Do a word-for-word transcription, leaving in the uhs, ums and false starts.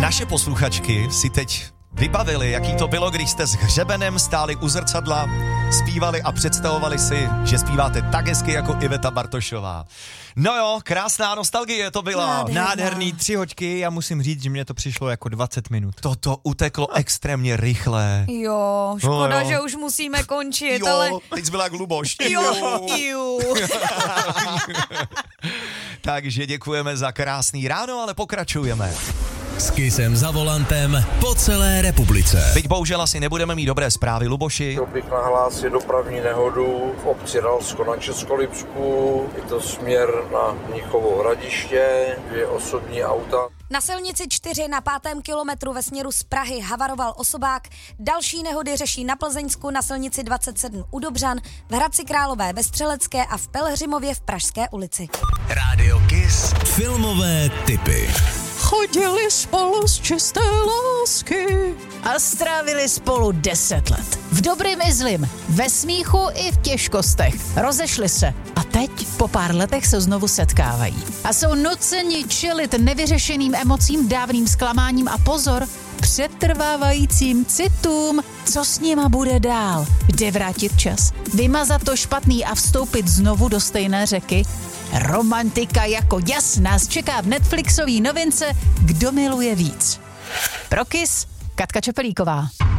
Naše posluchačky si teď vybavili, jaký to bylo, když jste s hřebenem stáli u zrcadla, zpívali a představovali si, že zpíváte tak hezky jako Iveta Bartošová. No jo, krásná nostalgie to byla. Nádherná. Nádherný tři hoďky, já musím říct, že mně to přišlo jako dvacet minut. Toto uteklo extrémně rychle. Jo, škoda, no, jo. že už musíme končit, Jo, ale... teď jsi byla jak Luboš. Jo, jo. Takže děkujeme za krásný ráno, ale pokračujeme. S Kissem za volantem po celé republice. Teď bohužel asi nebudeme mít dobré zprávy, Luboši. Chtěl bych nahlásit dopravní nehodu v obci Ralsko na Českolipsku. Je to směr na Mnichovo Hradiště, dvě osobní auta. Na silnici čtyři na pátém kilometru ve směru z Prahy havaroval osobák. Další nehody řeší na Plzeňsku na silnici dvacet sedm u Dobřan, v Hradci Králové ve Střelecké a v Pelhřimově v Pražské ulici. Rádio Kiss. Filmové tipy. Chodili spolu z čisté lásky a strávili spolu deset let. V dobrým i zlým, ve smíchu i v těžkostech. Rozešli se a teď po pár letech se znovu setkávají. A jsou nuceni čelit nevyřešeným emocím, dávným zklamáním a pozor, přetrvávajícím citům. Co s nima bude dál? Jde vrátit čas, vymazat to špatný a vstoupit znovu do stejné řeky? Romantika jako jas nás čeká v Netflixové novince Kdo miluje víc. Pro Kiss, Katka Čepelíková.